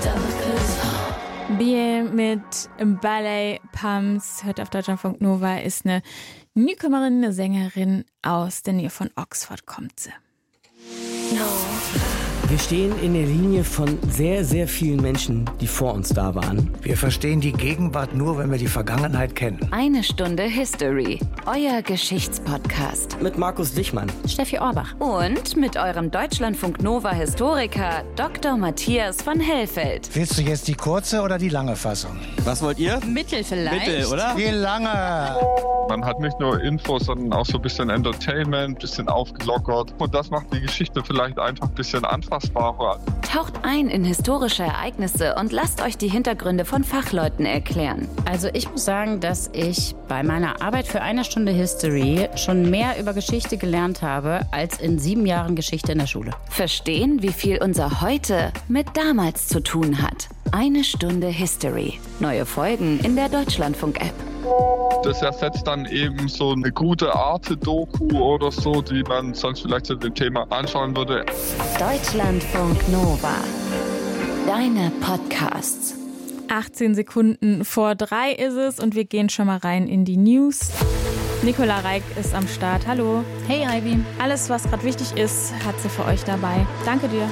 Biel mit Ballet Pumps, hört auf Deutschlandfunk Nova, ist eine Newcomerin, eine Sängerin aus der Nähe von Oxford, kommt sie. No. Wir stehen in der Linie von sehr, sehr vielen Menschen, die vor uns da waren. Wir verstehen die Gegenwart nur, wenn wir die Vergangenheit kennen. Eine Stunde History, euer Geschichtspodcast. Mit Markus Wichmann, Steffi Orbach und mit eurem Deutschlandfunk Nova Historiker Dr. Matthias von Hellfeld. Willst du jetzt die kurze oder die lange Fassung? Was wollt ihr? Mittel vielleicht. Mittel, oder? Die lange! Man hat nicht nur Infos, sondern auch so ein bisschen Entertainment, ein bisschen aufgelockert. Und das macht die Geschichte vielleicht einfach ein bisschen anfassbarer. Taucht ein in historische Ereignisse und lasst euch die Hintergründe von Fachleuten erklären. Also ich muss sagen, dass ich bei meiner Arbeit für eine Stunde History schon mehr über Geschichte gelernt habe, als in 7 Jahren Geschichte in der Schule. Verstehen, wie viel unser Heute mit damals zu tun hat. Eine Stunde History. Neue Folgen in der Deutschlandfunk-App. Das ersetzt dann eben so eine gute Arte-Doku oder so, die man sonst vielleicht zu dem Thema anschauen würde. Deutschlandfunk Nova. Deine Podcasts. 18 Sekunden vor 3 ist es und wir gehen schon mal rein in die News. Nicola Reik ist am Start. Hallo. Hey Ivy. Alles, was gerade wichtig ist, hat sie für euch dabei. Danke dir.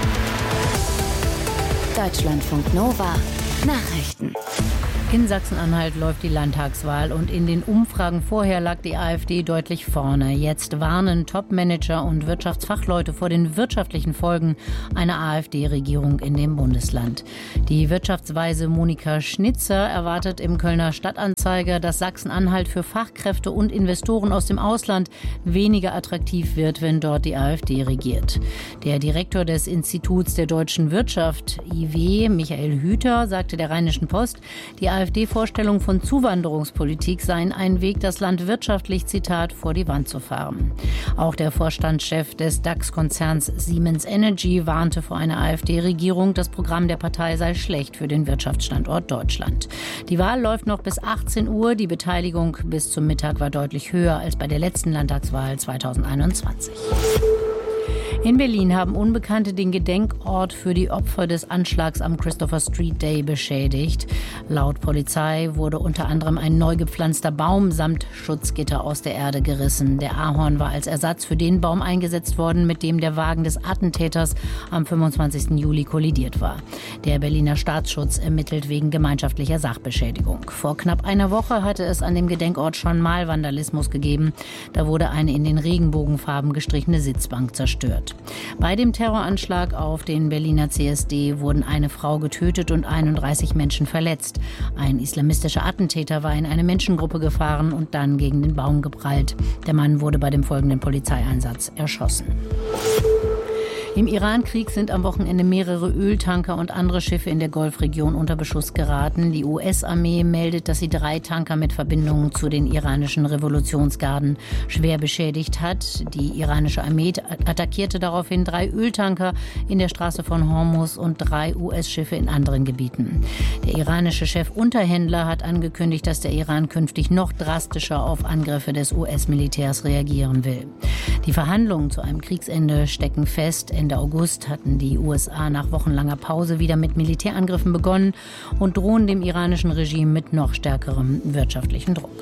Deutschlandfunk Nova. Nachrichten. In Sachsen-Anhalt läuft die Landtagswahl und in den Umfragen vorher lag die AfD deutlich vorne. Jetzt warnen Top-Manager und Wirtschaftsfachleute vor den wirtschaftlichen Folgen einer AfD-Regierung in dem Bundesland. Die Wirtschaftsweise Monika Schnitzer erwartet im Kölner Stadtanzeiger, dass Sachsen-Anhalt für Fachkräfte und Investoren aus dem Ausland weniger attraktiv wird, wenn dort die AfD regiert. Der Direktor des Instituts der deutschen Wirtschaft, IW, Michael Hüter, sagte der Rheinischen Post, die AfD-Vorstellungen von Zuwanderungspolitik seien ein Weg, das Land wirtschaftlich, Zitat, vor die Wand zu fahren. Auch der Vorstandschef des DAX-Konzerns Siemens Energy warnte vor einer AfD-Regierung. Das Programm der Partei sei schlecht für den Wirtschaftsstandort Deutschland. Die Wahl läuft noch bis 18 Uhr. Die Beteiligung bis zum Mittag war deutlich höher als bei der letzten Landtagswahl 2021. In Berlin haben Unbekannte den Gedenkort für die Opfer des Anschlags am Christopher Street Day beschädigt. Laut Polizei wurde unter anderem ein neu gepflanzter Baum samt Schutzgitter aus der Erde gerissen. Der Ahorn war als Ersatz für den Baum eingesetzt worden, mit dem der Wagen des Attentäters am 25. Juli kollidiert war. Der Berliner Staatsschutz ermittelt wegen gemeinschaftlicher Sachbeschädigung. Vor knapp einer Woche hatte es an dem Gedenkort schon mal Vandalismus gegeben. Da wurde eine in den Regenbogenfarben gestrichene Sitzbank zerstört. Bei dem Terroranschlag auf den Berliner CSD wurden eine Frau getötet und 31 Menschen verletzt. Ein islamistischer Attentäter war in eine Menschengruppe gefahren und dann gegen den Baum geprallt. Der Mann wurde bei dem folgenden Polizeieinsatz erschossen. Im Iran-Krieg sind am Wochenende mehrere Öltanker und andere Schiffe in der Golfregion unter Beschuss geraten. Die US-Armee meldet, dass sie 3 Tanker mit Verbindungen zu den iranischen Revolutionsgarden schwer beschädigt hat. Die iranische Armee attackierte daraufhin 3 Öltanker in der Straße von Hormuz und 3 US-Schiffe in anderen Gebieten. Der iranische Chefunterhändler hat angekündigt, dass der Iran künftig noch drastischer auf Angriffe des US-Militärs reagieren will. Die Verhandlungen zu einem Kriegsende stecken fest. Ende August hatten die USA nach wochenlanger Pause wieder mit Militärangriffen begonnen und drohen dem iranischen Regime mit noch stärkerem wirtschaftlichen Druck.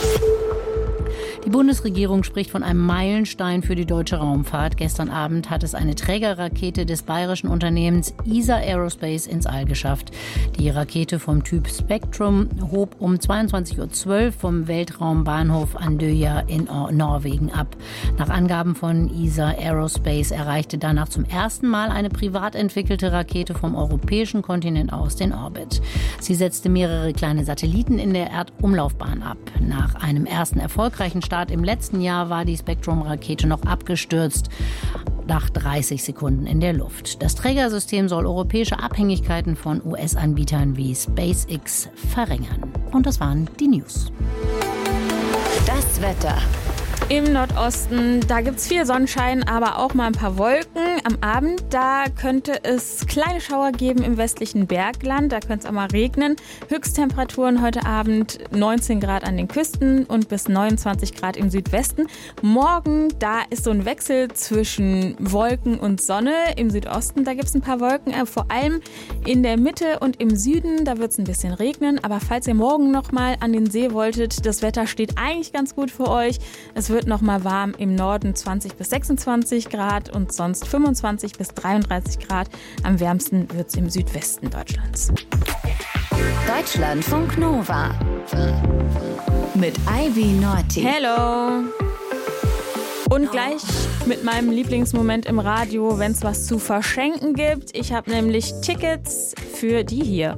Die Bundesregierung spricht von einem Meilenstein für die deutsche Raumfahrt. Gestern Abend hat es eine Trägerrakete des bayerischen Unternehmens ESA Aerospace ins All geschafft. Die Rakete vom Typ Spectrum hob um 22:12 Uhr vom Weltraumbahnhof Andøya in Norwegen ab. Nach Angaben von ESA Aerospace erreichte danach zum ersten Mal eine privat entwickelte Rakete vom europäischen Kontinent aus den Orbit. Sie setzte mehrere kleine Satelliten in der Erdumlaufbahn ab. Nach einem ersten erfolgreichen Start im letzten Jahr war die Spectrum-Rakete noch abgestürzt, nach 30 Sekunden in der Luft. Das Trägersystem soll europäische Abhängigkeiten von US-Anbietern wie SpaceX verringern. Und das waren die News. Das Wetter. Im Nordosten, da gibt es viel Sonnenschein, aber auch mal ein paar Wolken. Am Abend, da könnte es kleine Schauer geben im westlichen Bergland. Da könnte es auch mal regnen. Höchsttemperaturen heute Abend 19 Grad an den Küsten und bis 29 Grad im Südwesten. Morgen, da ist so ein Wechsel zwischen Wolken und Sonne. Im Südosten, da gibt es ein paar Wolken, vor allem in der Mitte und im Süden. Da wird es ein bisschen regnen. Aber falls ihr morgen noch mal an den See wolltet, das Wetter steht eigentlich ganz gut für euch. Es wird noch mal warm, im Norden 20 bis 26 Grad und sonst 25 bis 33 Grad. Am wärmsten wird es im Südwesten Deutschlands. Deutschlandfunk Nova mit Ivy Norti. Hello! Und gleich mit meinem Lieblingsmoment im Radio, wenn es was zu verschenken gibt. Ich habe nämlich Tickets für die hier.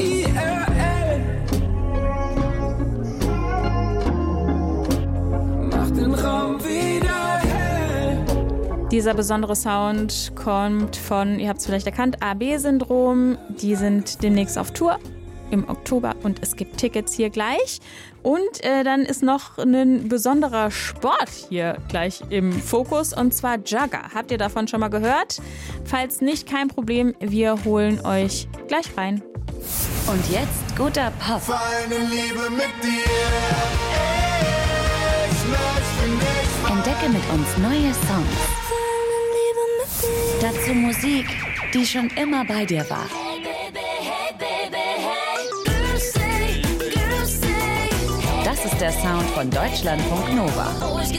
Dieser besondere Sound kommt von, ihr habt es vielleicht erkannt, AB-Syndrom. Die sind demnächst auf Tour im Oktober und es gibt Tickets hier gleich. Und dann ist noch ein besonderer Sport hier gleich im Fokus und zwar Jugger. Habt ihr davon schon mal gehört? Falls nicht, kein Problem, wir holen euch gleich rein. Und jetzt guter Pop. Feine Liebe mit dir. Entdecke mit uns neue Songs. Dazu Musik, die schon immer bei dir war. Das ist der Sound von Deutschlandfunk Nova.